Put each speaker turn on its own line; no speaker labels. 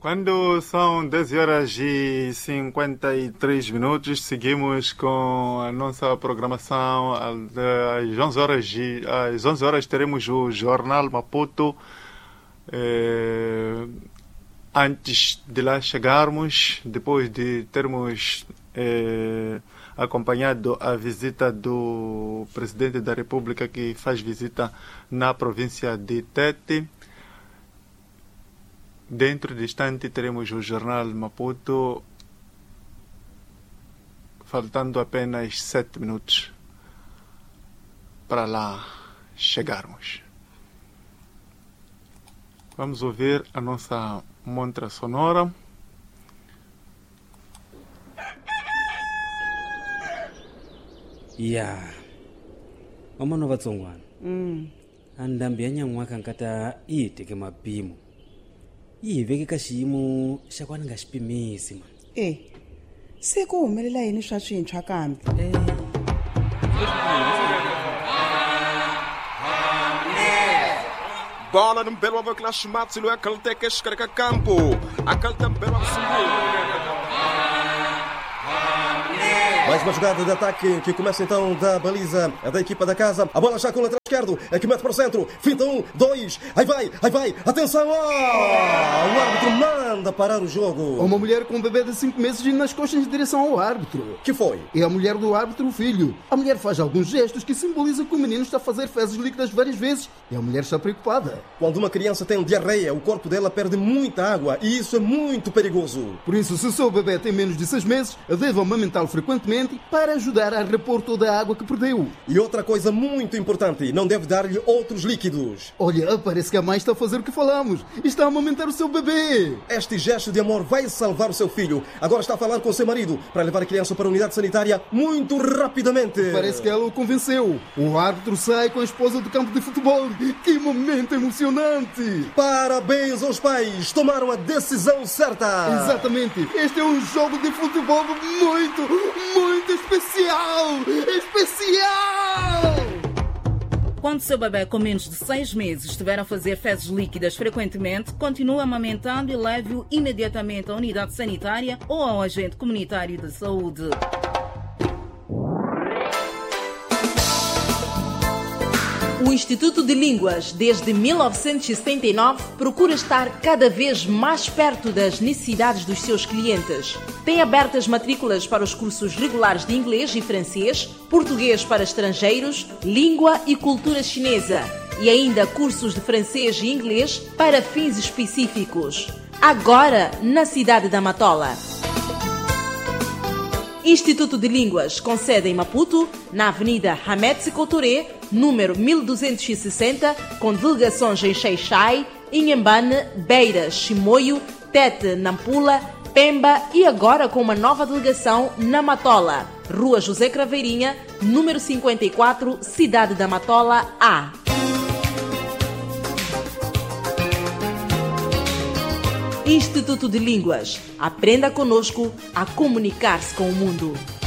Quando são 10 horas e 53 minutos, seguimos com a nossa programação. Às 11 horas teremos o Jornal Maputo. Antes de lá chegarmos, depois de termos acompanhado a visita do Presidente da República, que faz visita na província de Tete, dentro de instante teremos o Jornal Maputo, faltando apenas 7 minutos para lá chegarmos. Vamos ouvir a nossa montra sonora.
Mama no vatsongwana. Andambi anyangwa kankata iteke mapimo. Iveke ka xiyimo xa kwana nga xipimisi man.
Se ku humelela yini swa swintshwa kambe?
Bola no belo avô clash matsilo aquele que escreve campo. Aquele também o
Mais uma jogada de ataque que começa então da baliza da equipa da casa. A bola já com o lateral esquerdo, é que mete para o centro. Finta 1, 2, aí vai. Atenção! O árbitro manda parar o jogo.
Uma mulher com um bebê de 5 meses indo nas costas em direção ao árbitro.
Que foi?
É a mulher do árbitro, o filho. A mulher faz alguns gestos que simbolizam que o menino está a fazer fezes líquidas várias vezes. E a mulher está preocupada.
Quando uma criança tem diarreia, o corpo dela perde muita água e isso é muito perigoso.
Por isso, se o seu bebê tem menos de 6 meses, deve amamentá-lo frequentemente para ajudar a repor toda a água que perdeu.
E outra coisa muito importante, não deve dar-lhe outros líquidos.
Olha, parece que a mãe está a fazer o que falamos. Está a amamentar o seu bebê.
Este gesto de amor vai salvar o seu filho. Agora está a falar com o seu marido para levar a criança para a unidade sanitária muito rapidamente.
Parece que ela o convenceu. O árbitro sai com a esposa do campo de futebol. Que momento emocionante!
Parabéns aos pais, tomaram a decisão certa.
Exatamente. Este é um jogo de futebol muito especial! Especial!
Quando seu bebê com menos de 6 meses estiver a fazer fezes líquidas frequentemente, continue amamentando e leve-o imediatamente à unidade sanitária ou ao agente comunitário de saúde.
O Instituto de Línguas, desde 1979, procura estar cada vez mais perto das necessidades dos seus clientes. Tem abertas matrículas para os cursos regulares de inglês e francês, português para estrangeiros, língua e cultura chinesa e ainda cursos de francês e inglês para fins específicos. Agora, na cidade da Matola. Instituto de Línguas, com sede em Maputo, na Avenida Hamed Sékou Touré, número 1260, com delegações em Xai-Xai, Inhambane, Beira, Chimoio, Tete, Nampula, Pemba e agora com uma nova delegação na Matola, Rua José Craveirinha, número 54, Cidade da Matola, A. Instituto de Línguas. Aprenda conosco a comunicar-se com o mundo.